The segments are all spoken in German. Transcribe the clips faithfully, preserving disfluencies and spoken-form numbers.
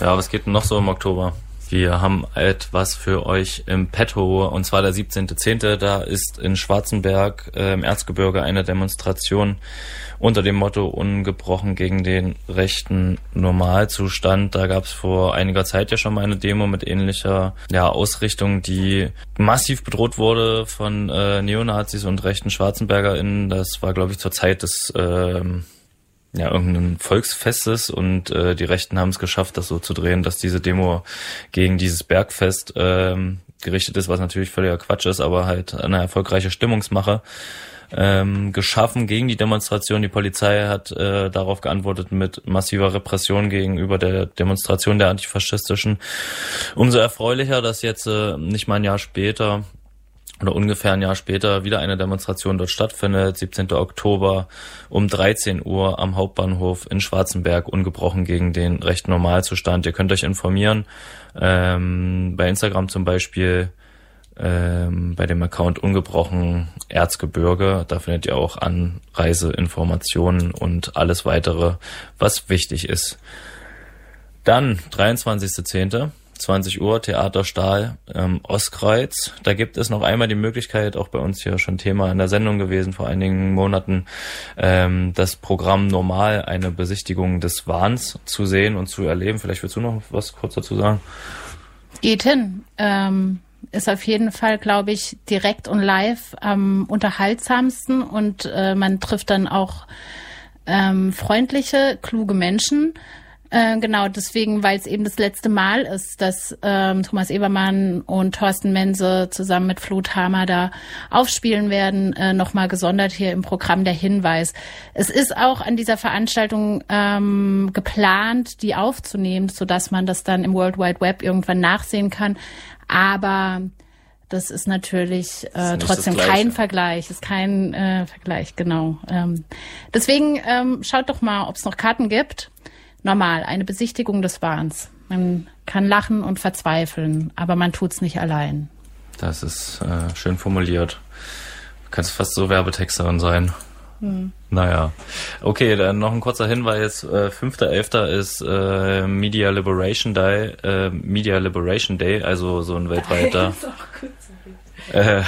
Ja, was geht denn noch so im Oktober? Wir haben etwas für euch im Petto, und zwar der siebzehnten zehnten Da ist in Schwarzenberg äh, im Erzgebirge eine Demonstration unter dem Motto Ungebrochen gegen den rechten Normalzustand. Da gab es vor einiger Zeit ja schon mal eine Demo mit ähnlicher ja, Ausrichtung, die massiv bedroht wurde von äh, Neonazis und rechten SchwarzenbergerInnen. Das war, glaube ich, zur Zeit des äh, ja, irgendein Volksfestes, und äh, die Rechten haben es geschafft, das so zu drehen, dass diese Demo gegen dieses Bergfest ähm, gerichtet ist, was natürlich völliger Quatsch ist, aber halt eine erfolgreiche Stimmungsmache ähm, geschaffen gegen die Demonstration. Die Polizei hat äh, darauf geantwortet mit massiver Repression gegenüber der Demonstration der Antifaschistischen. Umso erfreulicher, dass jetzt äh, nicht mal ein Jahr später oder ungefähr ein Jahr später wieder eine Demonstration dort stattfindet, siebzehnten Oktober um dreizehn Uhr am Hauptbahnhof in Schwarzenberg, ungebrochen gegen den rechten Normalzustand. Ihr könnt euch informieren, ähm, bei Instagram zum Beispiel, ähm, bei dem Account ungebrochen Erzgebirge, da findet ihr auch Anreiseinformationen und alles weitere, was wichtig ist. Dann dreiundzwanzigsten zehnten zwanzig Uhr, Theater Stahl, ähm, Ostkreuz. Da gibt es noch einmal die Möglichkeit, auch bei uns hier schon Thema in der Sendung gewesen vor einigen Monaten, ähm, das Programm Normal, eine Besichtigung des Wahns zu sehen und zu erleben. Vielleicht willst du noch was kurz dazu sagen? Geht hin. Ähm, ist auf jeden Fall, glaube ich, direkt und live am unterhaltsamsten, und äh, man trifft dann auch ähm, freundliche, kluge Menschen. Äh, genau, deswegen, weil es eben das letzte Mal ist, dass ähm, Thomas Ebermann und Thorsten Mense zusammen mit Flut Hamer da aufspielen werden, äh, nochmal gesondert hier im Programm der Hinweis. Es ist auch an dieser Veranstaltung ähm, geplant, die aufzunehmen, sodass man das dann im World Wide Web irgendwann nachsehen kann. Aber das ist natürlich äh, ist trotzdem kein Vergleich, ist kein äh, Vergleich, genau. Ähm, deswegen ähm, schaut doch mal, ob es noch Karten gibt. Normal, eine Besichtigung des Wahns. Man kann lachen und verzweifeln, aber man tut's nicht allein. Das ist äh, schön formuliert. Du kannst fast so Werbetexterin sein. Hm. Naja. Okay, dann noch ein kurzer Hinweis. Äh, fünfter elfter ist äh, Media Liberation Day, äh, Media Liberation Day, also so ein weltweiter... Äh,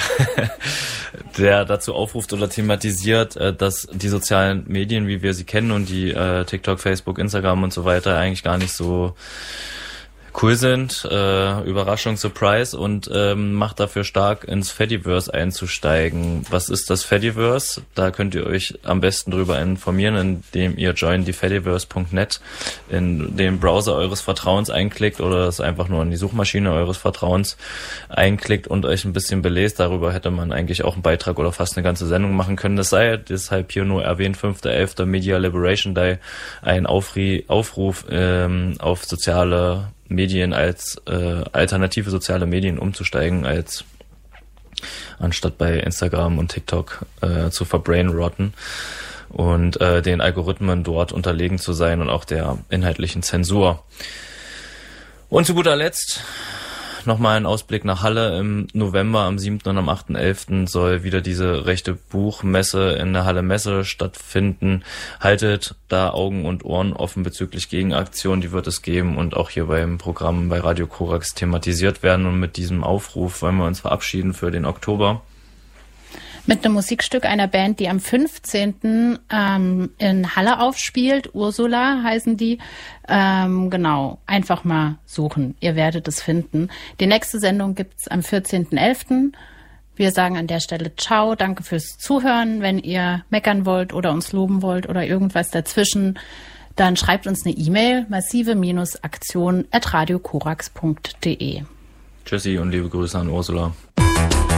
der dazu aufruft oder thematisiert, äh, dass die sozialen Medien, wie wir sie kennen, und die äh, TikTok, Facebook, Instagram und so weiter eigentlich gar nicht so cool sind. Äh, Überraschung, Surprise, und ähm, macht dafür stark, ins Fediverse einzusteigen. Was ist das Fediverse? Da könnt ihr euch am besten drüber informieren, indem ihr join die fediverse punkt net in den Browser eures Vertrauens einklickt oder es einfach nur in die Suchmaschine eures Vertrauens einklickt und euch ein bisschen belest. Darüber hätte man eigentlich auch einen Beitrag oder fast eine ganze Sendung machen können. Das sei deshalb hier nur erwähnt, fünfter elfter Media Liberation Day, ein Aufri- Aufruf ähm, auf soziale Medien als äh, alternative soziale Medien umzusteigen, als anstatt bei Instagram und TikTok äh, zu verbrainrotten und äh, den Algorithmen dort unterlegen zu sein und auch der inhaltlichen Zensur. Und zu guter Letzt nochmal ein Ausblick nach Halle. Im November, am siebten und am achten elften soll wieder diese rechte Buchmesse in der Halle Messe stattfinden. Haltet da Augen und Ohren offen bezüglich Gegenaktionen, die wird es geben und auch hier beim Programm bei Radio Korax thematisiert werden. Und mit diesem Aufruf wollen wir uns verabschieden für den Oktober. Mit einem Musikstück einer Band, die am fünfzehnten Ähm, in Halle aufspielt. Ursula heißen die. Ähm, genau, einfach mal suchen. Ihr werdet es finden. Die nächste Sendung gibt's am vierzehnten elften Wir sagen an der Stelle Ciao, danke fürs Zuhören. Wenn ihr meckern wollt oder uns loben wollt oder irgendwas dazwischen, dann schreibt uns eine E-Mail, massive-aktion at radiokorax punkt de. Tschüssi und liebe Grüße an Ursula.